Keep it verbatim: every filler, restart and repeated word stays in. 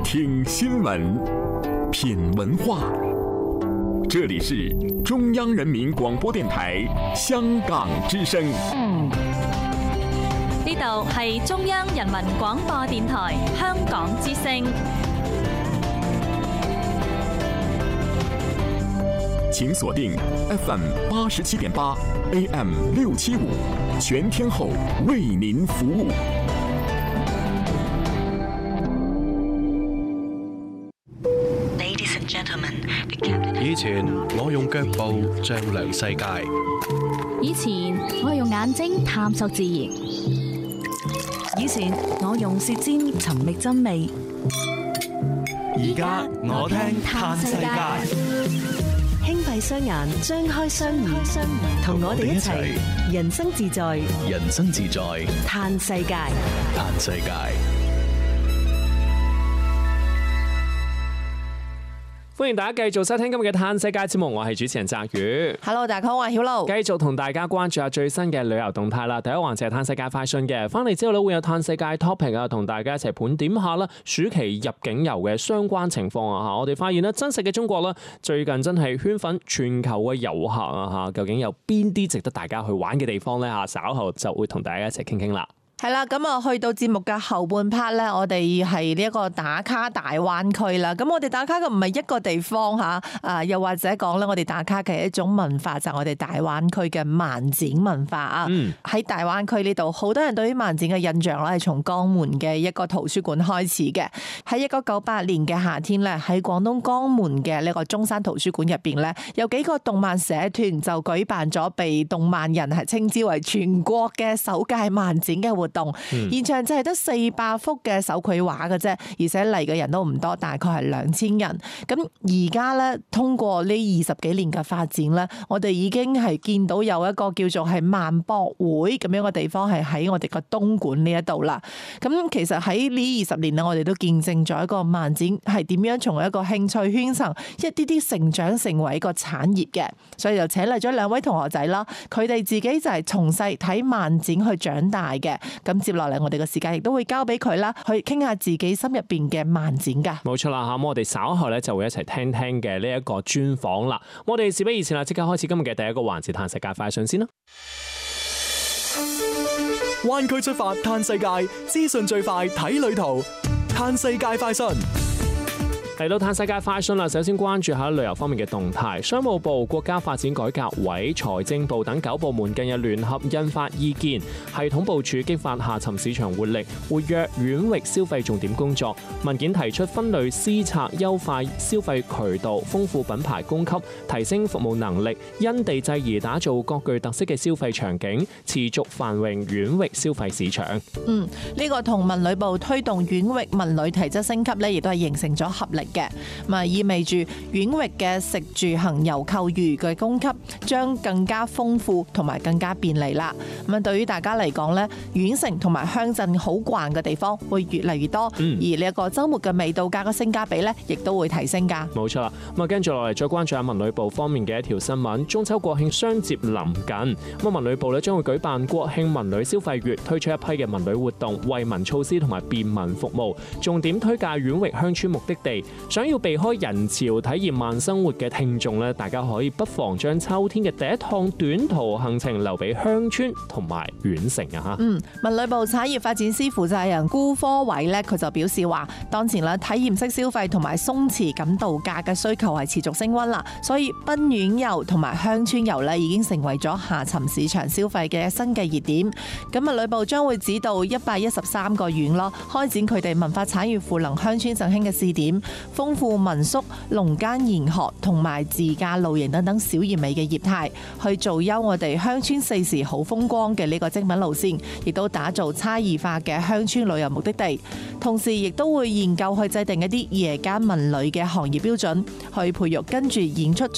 聽新聞，品文化。這裡是中央人民廣播電台香港之聲。 呢度係中央人民廣播電台香港之聲。 請鎖定 F M 八十七點八 A M 六七五，全天候為您服務。 以前我用腳步丈量世界， 以前我用眼睛探索自然，以前我用舌尖尋覓真味， 而家我聽嘆世界。 輕閉雙眼，張開雙耳，同我哋一齊人生自在， 人生自在嘆世界， 嘆世界。 歡迎大家繼續收聽今日嘅嘆世界節目，我係主持人澤宇。 Hello， 大家好，我係曉露。 繼續同大家關注下最新嘅旅遊動態啦。第一環節係嘆世界快訊嘅，翻嚟之後咧會有嘆世界 topic 啊，同大家一齊盤點下啦暑期入境遊嘅相關情況啊吓。我哋發現咧真實嘅中國啦，最近真係圈粉全球嘅遊客啊吓，究竟有邊啲值得大家去玩嘅地方咧吓？稍後就會同大家一齊傾傾啦。 係啦，咁啊去到節目嘅後半 part 咧，我哋係呢一個打卡大灣區啦。咁我哋打卡嘅唔係一個地方吓，啊又或者講咧，我哋打卡嘅一種文化就係我哋大灣區嘅漫展文化啊。喺、嗯、大灣區呢度，好多人對於漫展嘅印象咧係從江門嘅一個圖書館開始嘅。喺一九九八年嘅夏天咧，喺廣東江門嘅呢個中山圖書館入邊咧，有幾個動漫社團就舉辦咗被動漫人係稱之為全國嘅首屆漫展嘅活動。嗯、現場就係得四百幅嘅手繪畫嘅啫，而且嚟嘅人都唔多，大概係兩千人。咁而家咧，通過呢二十幾年嘅發展咧，我哋已經係見到有一個叫做係漫博會咁樣嘅地方，係喺我哋個東莞呢一度啦。咁其實喺呢二十年咧，我哋都見證咗一個漫展係點樣從一個興趣圈層一啲啲成長成為一個產業嘅，所以就請嚟咗兩位同學仔啦，佢哋自己就係從細睇漫展去長大嘅。咁接落嚟，我哋嘅時間亦都會交俾佢啦，去傾下自己心入邊嘅漫展噶。 冇錯啦吓，咁我哋稍後咧就會一齊聽聽嘅呢一個專訪啦。我哋事不宜遲啦，即刻開始今日嘅第一個環節，嘆世界快訊先啦。 灣區出發嘆世界，資訊最快睇旅途，嘆世界快訊。 嚟到嘆世界快訊啦，首先關注下旅遊方面嘅動態。商務部、國家發展改革委、財政部等九部門近日聯合印發意見，系統部署激發下沉市場活力，活躍縣域消費重點工作。文件提出分類施策，優化消費渠道，豐富品牌供給，提升服務能力，因地制宜打造各具特色嘅消費場景，持續繁榮縣域消費市場。 嗯，呢、這個同文旅部推動縣域文旅提質升級呢，亦都係形成咗合力嘅，咁啊意味住縣域嘅食住行遊購娛嘅供給將更加豐富同埋更加便利啦。咁啊對於大家嚟講咧，縣城同埋鄉鎮好逛嘅地方會越嚟越多，嗯、而呢一個週末嘅味道價嘅性價比咧，亦都會提升噶。 冇錯啦，咁啊跟住落嚟再關注下文旅部方面嘅一條新聞。中秋國慶相接臨近，咁啊文旅部咧將會舉辦國慶文旅消費月，推出一批嘅文旅活動、惠民措施同埋便民服務，重點推介縣域鄉村目的地。想要避開人潮體驗慢生活嘅聽眾咧，大家可以不妨將秋天嘅第一趟短途行程留俾鄉村同埋縣城啊吓。嗯， 文旅部產業發展司負責人辜科偉咧，佢就表示話，當前咧體驗式消費同埋鬆弛感度假嘅需求係持續升溫啦，所以賓縣遊同埋鄉村遊咧已經成為咗下沉市場消費嘅新嘅熱點。咁文旅部將會指導一百一十三個縣咯，開展佢哋文化產業賦能鄉村振興嘅試點，豐富民宿、農間研學同埋自駕露營等等小而美嘅業態，去做優我哋鄉村四時好風光嘅呢個精品路線，亦都打造差異化嘅鄉村旅遊目的地。同時亦都會研究去制定一啲夜間文旅嘅行業標準，去培育跟住演出